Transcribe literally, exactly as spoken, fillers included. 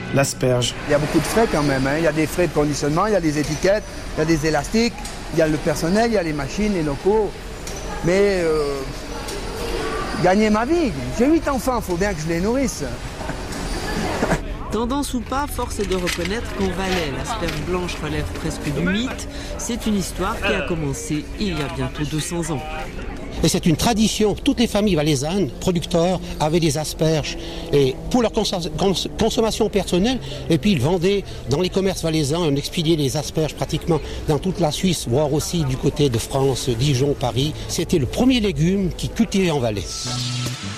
l'asperge. Il y a beaucoup de frais quand même, hein. Il y a des frais de conditionnement, il y a des étiquettes, il y a des élastiques, il y a le personnel, il y a les machines, les locaux. Mais euh, gagner ma vie, j'ai huit enfants, il faut bien que je les nourrisse. Tendance ou pas, force est de reconnaître qu'en Valais, l'asperge blanche relève presque du mythe. C'est une histoire qui a commencé il y a bientôt deux cents ans. Et c'est une tradition. Toutes les familles valaisannes, producteurs, avaient des asperges. Et pour leur cons- cons- consommation personnelle, et puis ils vendaient dans les commerces valaisans, on expédiait les asperges pratiquement dans toute la Suisse, voire aussi du côté de France, Dijon, Paris. C'était le premier légume qui cultivait en Valais.